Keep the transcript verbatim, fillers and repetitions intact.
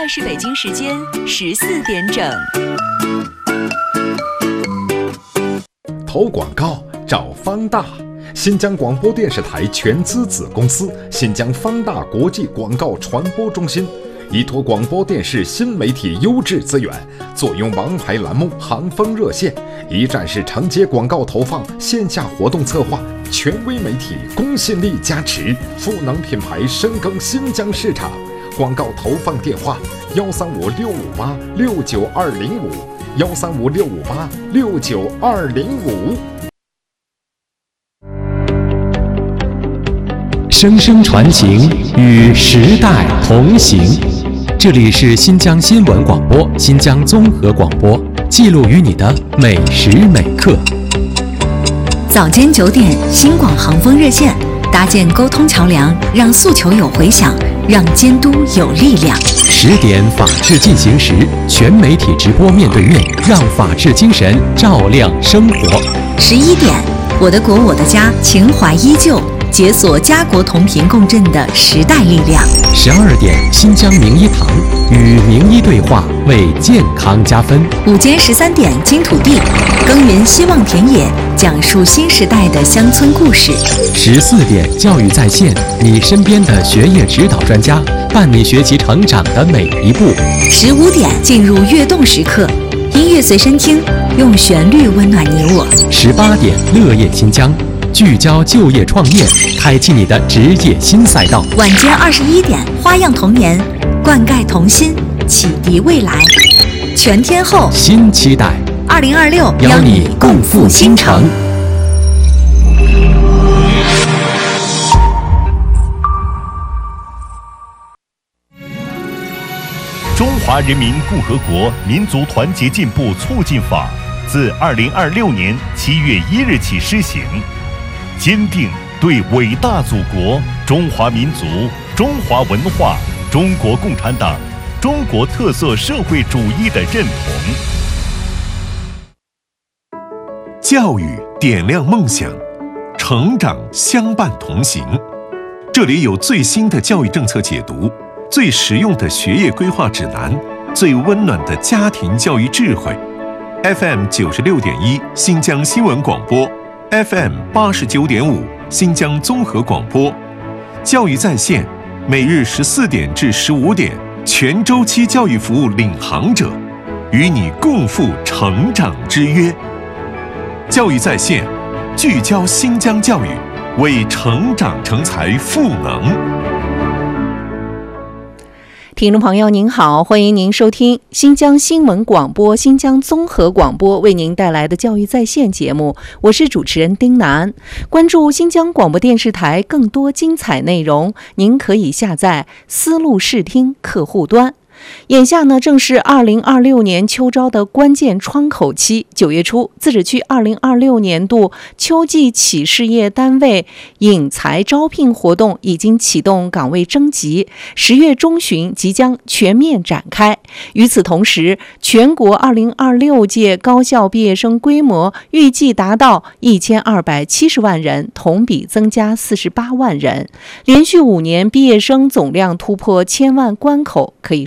是北京时间十四点整。 投广告找方大，新疆广播电视台全资子公司新疆方大国际广告传播中心，依托广播电视新媒体优质资源，坐拥王牌栏目行风热线，一站式承接广告投放、线下活动策划，权威媒体公信力加持，赋能品牌深耕新疆市场。广告投放电话：幺三五六五八六九二零五，幺三五六五八六九二零五。 声声传情，与时代同行。这里是新疆新闻广播、新疆综合广播，记录于你的每时每刻。 早间九点，新广航风热线，搭建沟通桥梁，让诉求有回响，让监督有力量。 十点，法治进行时，全媒体直播面对面，让法治精神照亮生活。 十一点，我的国我的家，情怀依旧，解锁家国同频共振的时代力量。 十二点，新疆名医堂，与名医对话，为健康加分。 午间十三点，金土地，耕耘希望田野，讲述新时代的乡村故事。 十四点，教育在线，你身边的学业指导专家，伴你学习成长的每一步。 十五点，进入跃动时刻，音乐随身听，用旋律温暖你我。 十八点，乐业新疆，聚焦就业创业，开启你的职业新赛道。 晚间二十一点，花样童年，灌溉童心，启迪未来。全天候新期待， 二零二六邀你共赴新城。 中华人民共和国民族团结进步促进法自二零二六年七月一日起施行，坚定对伟大祖国、中华民族、中华文化、中国共产党、中国特色社会主义的认同。 教育点亮梦想，成长相伴同行。这里有最新的教育政策解读，最实用的学业规划指南，最温暖的家庭教育智慧。F M 九十六点一新疆新闻广播， F M 八十九点五新疆综合广播，教育在线，每日十四点至十五点，全周期教育服务领航者，与你共赴成长之约。教育在线，聚焦新疆教育，为成长成才赋能。 听众朋友您好，欢迎您收听新疆新闻广播、新疆综合广播为您带来的教育在线节目，我是主持人丁楠。关注新疆广播电视台更多精彩内容，您可以下载思路视听客户端。眼下呢，正是二零二六年秋招的关键窗口期。九月初，自治区二零二六年度秋季企事业单位引才招聘活动已经启动岗位征集，十月中旬即将全面展开。与此同时，全国二零二六届高校毕业生规模预计达到一千二百七十万人，同比增加四十八万人，连续五年毕业生总量突破千万关口，可以